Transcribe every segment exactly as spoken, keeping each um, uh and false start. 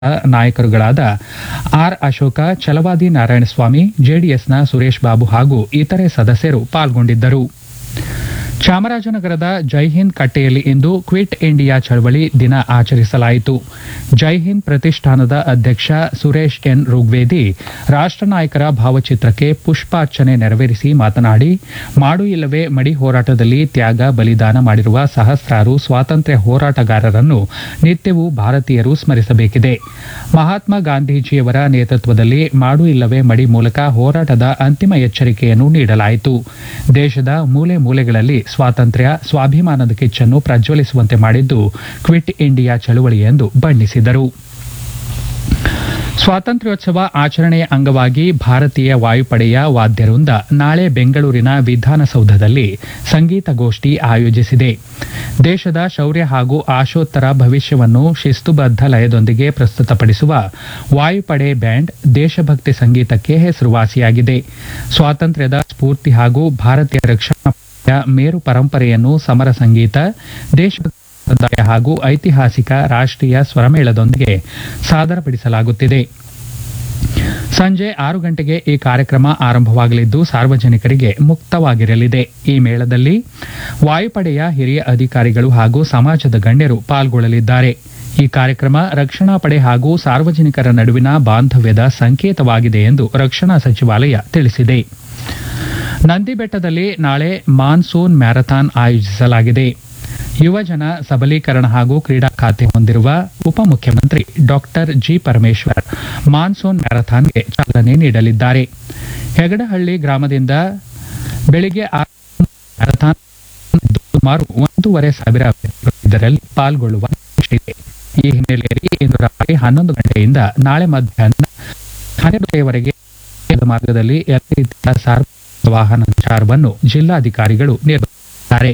ನಾಯಕರುಗಳಾದ R Ashoka, ಛಲವಾದಿ ನಾರಾಯಣಸ್ವಾಮಿ, ಜೆಡಿಎಸ್ನ ಸುರೇಶ್ ಬಾಬು ಹಾಗೂ ಇತರೆ ಸದಸ್ಯರು ಪಾಲ್ಗೊಂಡಿದ್ದರು. ಚಾಮರಾಜನಗರದ ಜೈಹಿಂದ್ ಕಟ್ಟೆಯಲ್ಲಿ ಇಂದು ಕ್ವಿಟ್ ಇಂಡಿಯಾ ಚಳವಳಿ ದಿನ ಆಚರಿಸಲಾಯಿತು. ಜೈಹಿಂದ್ ಪ್ರತಿಷ್ಠಾನದ ಅಧ್ಯಕ್ಷ ಸುರೇಶ್ ಎನ್ ಋಗ್ವೇದಿ ರಾಷ್ಟ್ರ ನಾಯಕರ ಭಾವಚಿತ್ರಕ್ಕೆ ಪುಷ್ಪಾರ್ಚನೆ ನೆರವೇರಿಸಿ ಮಾತನಾಡಿ, ಮಾಡು ಇಲ್ಲವೇ ಮಡಿ ಹೋರಾಟದಲ್ಲಿ ತ್ಯಾಗ ಬಲಿದಾನ ಮಾಡಿರುವ ಸಹಸ್ರಾರು ಸ್ವಾತಂತ್ರ್ಯ ಹೋರಾಟಗಾರರನ್ನು ನಿತ್ಯವೂ ಭಾರತೀಯರು ಸ್ಮರಿಸಬೇಕಿದೆ. ಮಹಾತ್ಮ ಗಾಂಧೀಜಿಯವರ ನೇತೃತ್ವದಲ್ಲಿ ಮಾಡು ಇಲ್ಲವೇ ಮಡಿ ಮೂಲಕ ಹೋರಾಟದ ಅಂತಿಮ ಎಚ್ಚರಿಕೆಯನ್ನು ನೀಡಲಾಯಿತು. ದೇಶದ ಮೂಲೆ ಮೂಲೆಗಳಲ್ಲಿ ಸ್ವಾತಂತ್ರ್ಯ, ಸ್ವಾಭಿಮಾನದ ಕಿಚ್ಚನ್ನು ಪ್ರಜ್ವಲಿಸುವಂತೆ ಮಾಡಿದ್ದು ಕ್ವಿಟ್ ಇಂಡಿಯಾ ಚಳವಳಿ ಎಂದು ಬಣ್ಣಿಸಿದರು. ಸ್ವಾತಂತ್ರ್ಯೋತ್ಸವ ಆಚರಣೆಯ ಅಂಗವಾಗಿ ಭಾರತೀಯ ವಾಯುಪಡೆಯ ವಾದ್ಯವೃಂದ ನಾಳೆ ಬೆಂಗಳೂರಿನ ವಿಧಾನಸೌಧದಲ್ಲಿ ಸಂಗೀತಗೋಷ್ಠಿ ಆಯೋಜಿಸಿದೆ. ದೇಶದ ಶೌರ್ಯ ಹಾಗೂ ಆಶೋತ್ತರ ಭವಿಷ್ಯವನ್ನು ಶಿಸ್ತುಬದ್ಧ ಲಯದೊಂದಿಗೆ ಪ್ರಸ್ತುತಪಡಿಸುವ ವಾಯುಪಡೆ ಬ್ಯಾಂಡ್ ದೇಶಭಕ್ತಿ ಸಂಗೀತಕ್ಕೆ ಹೆಸರುವಾಸಿಯಾಗಿದೆ. ಸ್ವಾತಂತ್ರ್ಯದ ಸ್ಫೂರ್ತಿ ಹಾಗೂ ಭಾರತೀಯ ರಕ್ಷಣಾ ಮೇರು ಪರಂಪರೆಯನ್ನು ಸಮರ ಸಂಗೀತ, ದೇಶಭಕ್ತಿ ಹಾಗೂ ಐತಿಹಾಸಿಕ ರಾಷ್ಟ್ರೀಯ ಸ್ವರಮೇಳದೊಂದಿಗೆ ಸಾದರಪಡಿಸಲಾಗುತ್ತಿದೆ. ಸಂಜೆ ಆರು ಗಂಟೆಗೆ ಈ ಕಾರ್ಯಕ್ರಮ ಆರಂಭವಾಗಲಿದ್ದು ಸಾರ್ವಜನಿಕರಿಗೆ ಮುಕ್ತವಾಗಿರಲಿದೆ. ಈ ಮೇಳದಲ್ಲಿ ವಾಯುಪಡೆಯ ಹಿರಿಯ ಅಧಿಕಾರಿಗಳು ಹಾಗೂ ಸಮಾಜದ ಗಣ್ಯರು ಪಾಲ್ಗೊಳ್ಳಲಿದ್ದಾರೆ. ಈ ಕಾರ್ಯಕ್ರಮ ರಕ್ಷಣಾ ಪಡೆ ಹಾಗೂ ಸಾರ್ವಜನಿಕರ ನಡುವಿನ ಬಾಂಧವ್ಯದ ಸಂಕೇತವಾಗಿದೆ ಎಂದು ರಕ್ಷಣಾ ಸಚಿವಾಲಯ ತಿಳಿಸಿದೆ. ನಂದಿಬೆಟ್ಟದಲ್ಲಿ ನಾಳೆ ಮಾನ್ಸೂನ್ ಮ್ಯಾರಥಾನ್ ಆಯೋಜಿಸಲಾಗಿದೆ. ಯುವಜನ ಸಬಲೀಕರಣ ಹಾಗೂ ಕ್ರೀಡಾ ಖಾತೆ ಹೊಂದಿರುವ ಉಪಮುಖ್ಯಮಂತ್ರಿ ಡಾಕ್ಟರ್ ಜಿ ಪರಮೇಶ್ವರ್ ಮಾನ್ಸೂನ್ ಮ್ಯಾರಥಾನ್ಗೆ ಚಾಲನೆ ನೀಡಲಿದ್ದಾರೆ. ಹೆಗಡಹಳ್ಳಿ ಗ್ರಾಮದಿಂದ ಬೆಳಿಗ್ಗೆ ಮ್ಯಾರಥಾನ್ ಸುಮಾರು ಒಂದೂವರೆ ಸಾವಿರ ಇದರಲ್ಲಿ ಪಾಲ್ಗೊಳ್ಳುವ ನಿರೀಕ್ಷೆ ಇದೆ. ಈ ಹಿನ್ನೆಲೆಯಲ್ಲಿ ಇಂದು ರಾತ್ರಿ ಹನ್ನೊಂದು ಗಂಟೆಯಿಂದ ನಾಳೆ ಮಧ್ಯಾಹ್ನ ಹನ್ನೆರಡು ಗಂಟೆಯವರೆಗೆ ಮಾರ್ಗದಲ್ಲಿ ಎಲ್ಲ ರೀತಿಯ ಸಾರ್ವಜನಿಕ ವಾಹನ ಸಂಚಾರವನ್ನು ಜಿಲ್ಲಾಧಿಕಾರಿಗಳು ನಿರ್ವಹಿಸುತ್ತಾರೆ.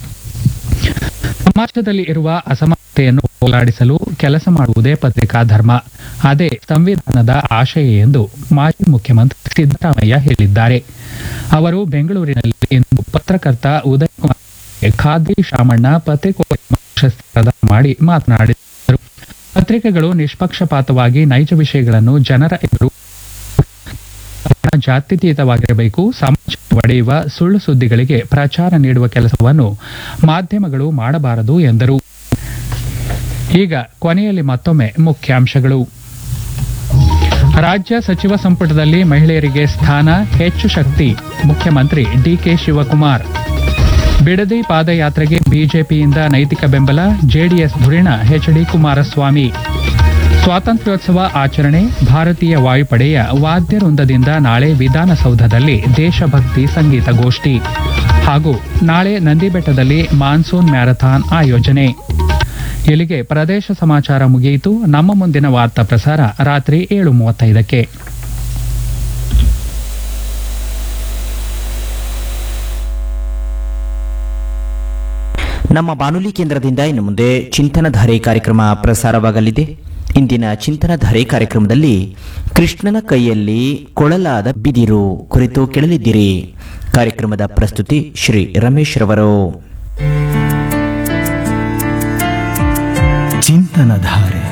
ಸಮಾಜದಲ್ಲಿ ಇರುವ ಅಸಮಾನತೆಯನ್ನು ಹೋಗಲಾಡಿಸಲು ಕೆಲಸ ಮಾಡುವುದೇ ಪತ್ರಿಕಾ ಧರ್ಮ, ಅದೇ ಸಂವಿಧಾನದ ಆಶಯ ಎಂದು ಮಾಜಿ ಮುಖ್ಯಮಂತ್ರಿ ಸಿದ್ದರಾಮಯ್ಯ ಹೇಳಿದ್ದಾರೆ. ಅವರು ಬೆಂಗಳೂರಿನಲ್ಲಿ ಇಂದು ಪತ್ರಕರ್ತ ಉದಯ್ ಕುಮಾರ್ ಖಾದ್ರಿ ಶಾಮಣ್ಣ ಪತ್ರಿಕೋದ್ಯಮ ಪ್ರಶಸ್ತಿ ಪ್ರದಾನ ಮಾಡಿ ಮಾತನಾಡಿದರು. ಪತ್ರಿಕೆಗಳು ನಿಷ್ಪಕ್ಷಪಾತವಾಗಿ ನೈಜ ವಿಷಯಗಳನ್ನು ಜನರ ಎದುರು ಜಾತ್ಯತೀತವಾಗಿರಬೇಕು. ಸಮಾಜ ಒಡೆಯುವ ಸುಳ್ಳು ಸುದ್ದಿಗಳಿಗೆ ಪ್ರಚಾರ ನೀಡುವ ಕೆಲಸವನ್ನು ಮಾಧ್ಯಮಗಳು ಮಾಡಬಾರದು ಎಂದರು. ಈಗ ಕೊನೆಯಲ್ಲಿ ಮತ್ತೊಮ್ಮೆ ಮುಖ್ಯಾಂಶಗಳು. ರಾಜ್ಯ ಸಚಿವ ಸಂಪುಟದಲ್ಲಿ ಮಹಿಳೆಯರಿಗೆ ಸ್ಥಾನ, ಹೆಚ್ಚು ಶಕ್ತಿ, ಮುಖ್ಯಮಂತ್ರಿ ಡಿಕೆ ಶಿವಕುಮಾರ್. ಬಿಡದಿ ಪಾದಯಾತ್ರೆಗೆ ಬಿಜೆಪಿಯಿಂದ ನೈತಿಕ ಬೆಂಬಲ, ಜೆಡಿಎಸ್ ಧುರೀಣ ಎಚ್ ಡಿ ಕುಮಾರಸ್ವಾಮಿ. ಸ್ವಾತಂತ್ರ್ಯೋತ್ಸವ ಆಚರಣೆ, ಭಾರತೀಯ ವಾಯುಪಡೆಯ ವಾದ್ಯವೃಂದದಿಂದ ನಾಳೆ ವಿಧಾನಸೌಧದಲ್ಲಿ ದೇಶಭಕ್ತಿ ಸಂಗೀತ ಗೋಷ್ಠಿ ಹಾಗೂ ನಾಳೆ ನಂದಿಬೆಟ್ಟದಲ್ಲಿ ಮಾನ್ಸೂನ್ ಮ್ಯಾರಥಾನ್ ಆಯೋಜನೆ. ಇಲ್ಲಿಗೆ ಪ್ರದೇಶ ಸಮಾಚಾರ ಮುಗಿಯಿತು. ನಮ್ಮ ಮುಂದಿನ ವಾರ್ತಾ ಪ್ರಸಾರ ರಾತ್ರಿ ಏಳು ಮೂವತ್ತೈದಕ್ಕೆ. ನಮ್ಮ ಬಾನುಲಿ ಕೇಂದ್ರದಿಂದ ಇನ್ನು ಮುಂದೆ ಚಿಂತನಧಾರೆ ಕಾರ್ಯಕ್ರಮ ಪ್ರಸಾರವಾಗಲಿದೆ. ಇಂದಿನ ಚಿಂತನಧಾರೆ ಕಾರ್ಯಕ್ರಮದಲ್ಲಿ ಕೃಷ್ಣನ ಕೈಯಲ್ಲಿ ಕೊಳಲಾದ ಬಿದಿರು ಕುರಿತು ಕೇಳಲಿದ್ದೀರಿ. ಕಾರ್ಯಕ್ರಮದ ಪ್ರಸ್ತುತಿ ಶ್ರೀ ರಮೇಶ್ ರವರು. ಚಿಂತನಧಾರೆ